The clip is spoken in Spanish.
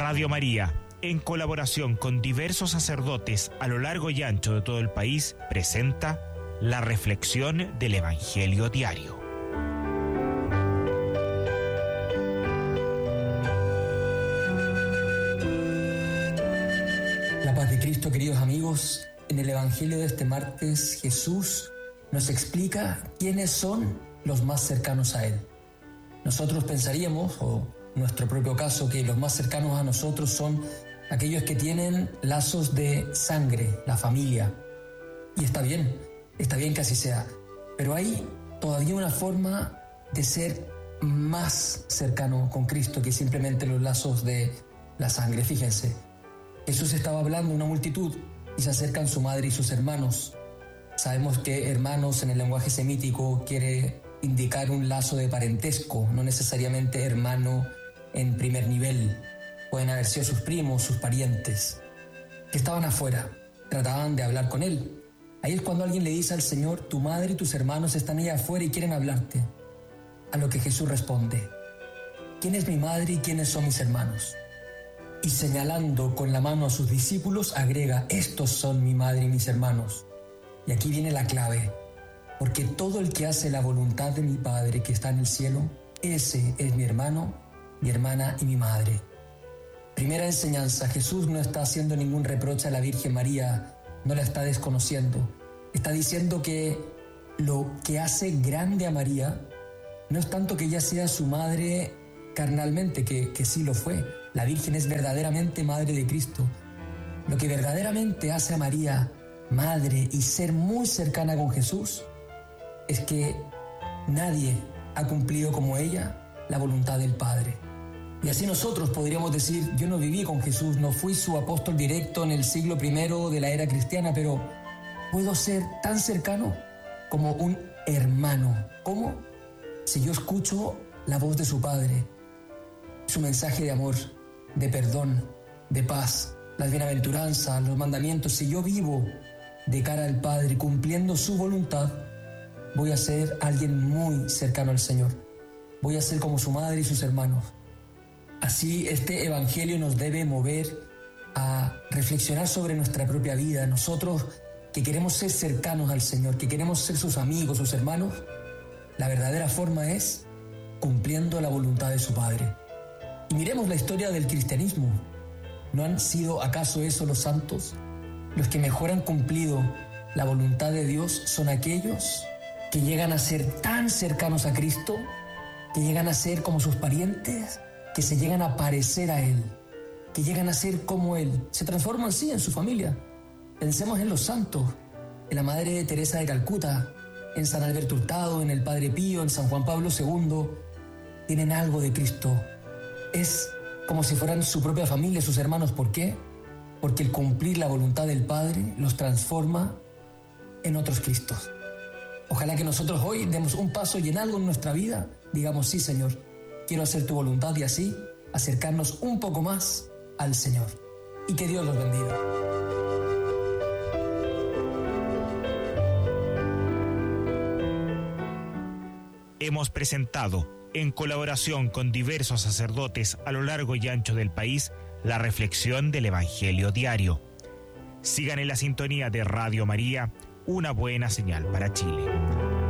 Radio María, en colaboración con diversos sacerdotes a lo largo y ancho de todo el país, presenta la reflexión del Evangelio diario. La paz de Cristo, queridos amigos. En el Evangelio de este martes, Jesús nos explica quiénes son los más cercanos a Él. Nosotros pensaríamos, o nuestro propio caso, que los más cercanos a nosotros son aquellos que tienen lazos de sangre, la familia. Y está bien que así sea. Pero hay todavía una forma de ser más cercano con Cristo que simplemente los lazos de la sangre. Fíjense, Jesús estaba hablando a una multitud y se acercan su madre y sus hermanos. Sabemos que hermanos en el lenguaje semítico quiere indicar un lazo de parentesco, no necesariamente hermano en primer nivel. Pueden haber sido sus primos, sus parientes, que estaban afuera, trataban de hablar con él. Ahí es cuando alguien le dice al Señor: tu madre y tus hermanos están allá afuera y quieren hablarte. A lo que Jesús responde: ¿quién es mi madre y quiénes son mis hermanos? Y señalando con la mano a sus discípulos, agrega: estos son mi madre y mis hermanos. Y aquí viene la clave: porque todo el que hace la voluntad de mi Padre que está en el cielo, ese es mi hermano, mi hermana y mi madre. Primera enseñanza: Jesús no está haciendo ningún reproche a la Virgen María, no la está desconociendo. Está diciendo que lo que hace grande a María no es tanto que ella sea su madre carnalmente, que sí lo fue. La Virgen es verdaderamente madre de Cristo. Lo que verdaderamente hace a María madre y ser muy cercana con Jesús es que nadie ha cumplido como ella la voluntad del Padre. Y así nosotros podríamos decir: yo no viví con Jesús, no fui su apóstol directo en el siglo I de la era cristiana, pero puedo ser tan cercano como un hermano. ¿Cómo? Si yo escucho la voz de su Padre, su mensaje de amor, de perdón, de paz, las bienaventuranzas, los mandamientos. Si yo vivo de cara al Padre, cumpliendo su voluntad, voy a ser alguien muy cercano al Señor. Voy a ser como su madre y sus hermanos. Así, este Evangelio nos debe mover a reflexionar sobre nuestra propia vida. Nosotros que queremos ser cercanos al Señor, que queremos ser sus amigos, sus hermanos, la verdadera forma es cumpliendo la voluntad de su Padre. Y miremos la historia del cristianismo. ¿No han sido acaso esos los santos? Los que mejor han cumplido la voluntad de Dios son aquellos que llegan a ser tan cercanos a Cristo, que llegan a ser como sus parientes, que se llegan a parecer a Él, que llegan a ser como Él. Se transforman, sí, en su familia. Pensemos en los santos, en la Madre Teresa de Calcuta, en San Alberto Hurtado, en el Padre Pío, en San Juan Pablo II. Tienen algo de Cristo. Es como si fueran su propia familia, sus hermanos. ¿Por qué? Porque el cumplir la voluntad del Padre los transforma en otros Cristos. Ojalá que nosotros hoy demos un paso y en algo en nuestra vida digamos: sí, Señor, quiero hacer tu voluntad, y así acercarnos un poco más al Señor. Y que Dios los bendiga. Hemos presentado, en colaboración con diversos sacerdotes a lo largo y ancho del país, la reflexión del Evangelio diario. Sigan en la sintonía de Radio María, una buena señal para Chile.